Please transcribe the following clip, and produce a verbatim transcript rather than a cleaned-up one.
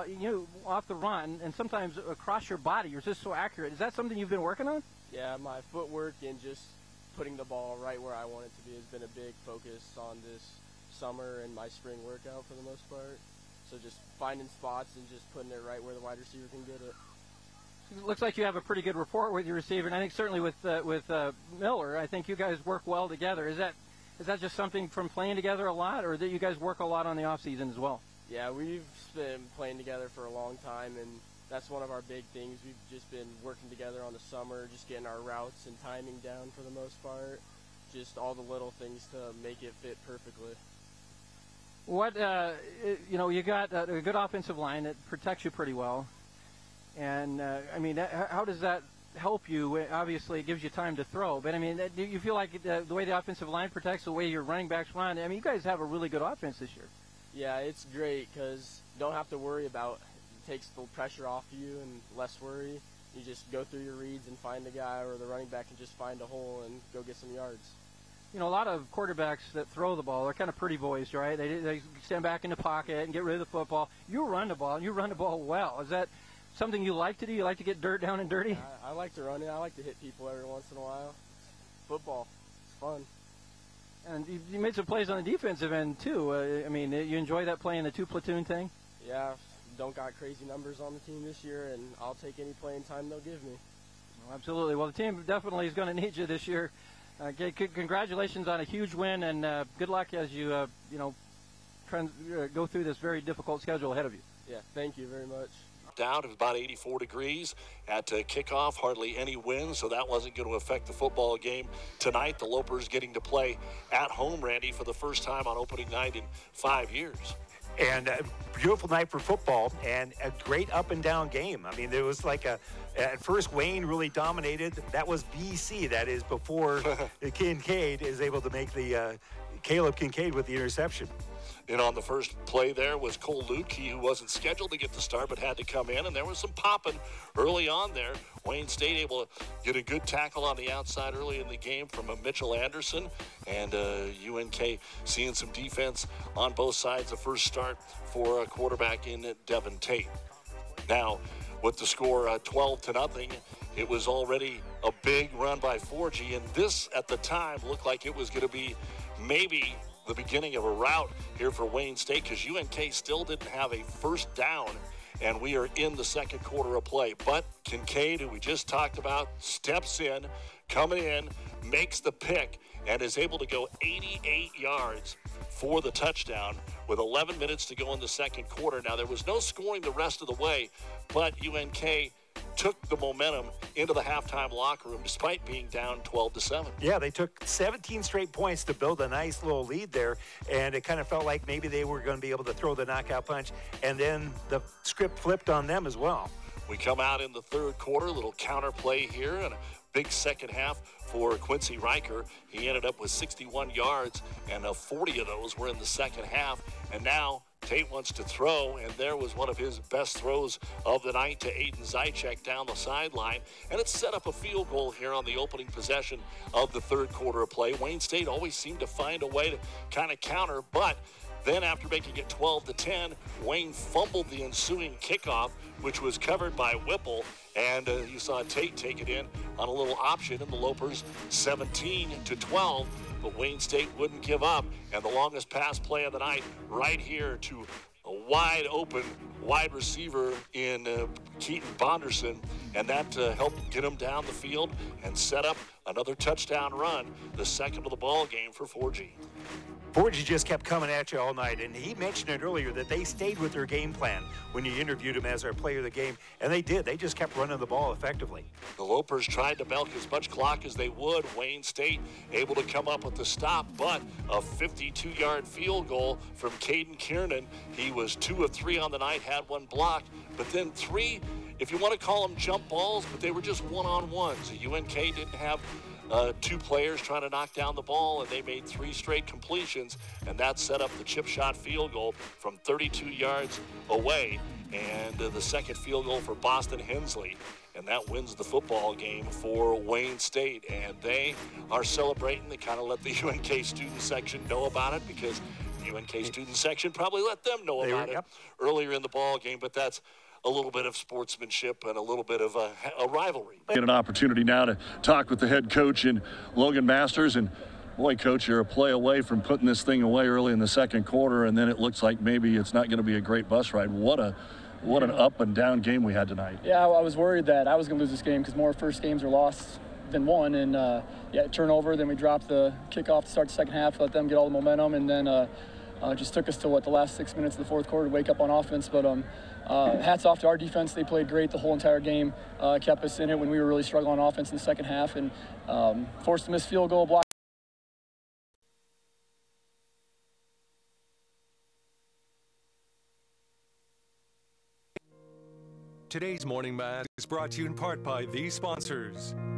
you know, off the run and sometimes across your body. You're just so accurate. Is that something you've been working on? Yeah, my footwork and just putting the ball right where I want it to be has been a big focus on this summer and my spring workout for the most part. So just finding spots and just putting it right where the wide receiver can get it. It looks like you have a pretty good rapport with your receiver, and I think certainly with uh, with uh, Miller, I think you guys work well together. Is that is that just something from playing together a lot, or that you guys work a lot on the off season as well? Yeah, we've been playing together for a long time, and that's one of our big things. We've just been working together on the summer, just getting our routes and timing down for the most part, just all the little things to make it fit perfectly. What, uh, you know, you got a good offensive line that protects you pretty well. And, uh, I mean, how does that help you? Obviously, it gives you time to throw. But, I mean, do you feel like the, the way the offensive line protects, the way your running backs run, I mean, you guys have a really good offense this year. Yeah, it's great because you don't have to worry about it. Takes the pressure off you and less worry. You just go through your reads and find the guy, or the running back can just find a hole and go get some yards. You know, a lot of quarterbacks that throw the ball, they're kind of pretty boys, right? They, they stand back in the pocket and get rid of the football. You run the ball, and you run the ball well. Is that something you like to do? You like to get dirt down and dirty? I, I like to run it. I like to hit people every once in a while. Football, it's fun. And you, you made some plays on the defensive end, too. Uh, I mean, you enjoy that playing the two-platoon thing? Yeah, don't got crazy numbers on the team this year, and I'll take any playing time they'll give me. Well, absolutely. Well, the team definitely is going to need you this year. Uh, c- congratulations on a huge win, and uh, good luck as you, uh, you know, trans- uh, go through this very difficult schedule ahead of you. Yeah, thank you very much. Down to about eighty-four degrees at uh, kickoff, hardly any wind, so that wasn't going to affect the football game tonight. The Lopers getting to play at home, Randy, for the first time on opening night in five years. And a beautiful night for football, and a great up and down game. I mean, there was like a, at first Wayne really dominated. That was B C, that is before Kincaid is able to make the, uh, Caleb Kincaid with the interception. And on the first play there was Cole Lutke, who wasn't scheduled to get the start but had to come in, and there was some popping early on there. Wayne State able to get a good tackle on the outside early in the game from uh, Mitchell Anderson, and uh, U N K seeing some defense on both sides. The first start for a quarterback in Devin Tate. Now, with the score uh, twelve to nothing, it was already a big run by four G, and this at the time looked like it was going to be maybe the beginning of a rout here for Wayne State, because U N K still didn't have a first down, and we are in the second quarter of play. But Kincaid, who we just talked about, steps in, coming in, makes the pick, and is able to go eighty-eight yards for the touchdown with eleven minutes to go in the second quarter. Now, there was no scoring the rest of the way, but U N K took the momentum into the halftime locker room despite being down twelve to seven. Yeah, they took seventeen straight points to build a nice little lead there, and it kind of felt like maybe they were going to be able to throw the knockout punch, and then the script flipped on them as well. We come out in the third quarter, little counter play here, and a big second half for Quincy Riker. He ended up with sixty-one yards, and uh, forty of those were in the second half, and now Tate wants to throw, and there was one of his best throws of the night to Aiden Zychek down the sideline, and it set up a field goal here on the opening possession of the third quarter of play. Wayne State always seemed to find a way to kind of counter, but then after making it twelve to ten, Wayne fumbled the ensuing kickoff, which was covered by Whipple, and uh, you saw Tate take it in on a little option, and the Lopers seventeen to twelve. But Wayne State wouldn't give up, and the longest pass play of the night right here to a wide open wide receiver in uh, Keaton Bonderson, and that uh, helped get him down the field and set up another touchdown run, the second of the ball game for four G. four G just kept coming at you all night, and he mentioned it earlier that they stayed with their game plan when you interviewed him as our player of the game, and they did. They just kept running the ball effectively. The Lopers tried to milk as much clock as they would. Wayne State able to come up with the stop, but a fifty-two-yard field goal from Caden Kiernan. He was two of three on the night, had one blocked, but then three, if you want to call them jump balls, but they were just one-on-ones. U N K didn't have Uh, two players trying to knock down the ball, and they made three straight completions, and that set up the chip shot field goal from thirty-two yards away, and uh, the second field goal for Boston Hensley, and that wins the football game for Wayne State, and they are celebrating. They kind of let the U N K student section know about it, because U N K student section probably let them know They were- about it yep. earlier in the ball game, but that's a little bit of sportsmanship and a little bit of a, a rivalry. Get an opportunity now to talk with the head coach in Logan Masters. And boy, coach, you're a play away from putting this thing away early in the second quarter, and then it looks like maybe it's not going to be a great bus ride. What a what an up and down game we had tonight. Yeah, I was worried that I was going to lose this game because more first games are lost than won. And uh, yeah, turnover, then we dropped the kickoff to start the second half, let them get all the momentum, and then uh, uh, just took us to what the last six minutes of the fourth quarter to wake up on offense. But um, uh, hats off to our defense; they played great the whole entire game, uh, kept us in it when we were really struggling on offense in the second half, and um, forced a missed field goal block. Today's Morning Mass is brought to you in part by these sponsors.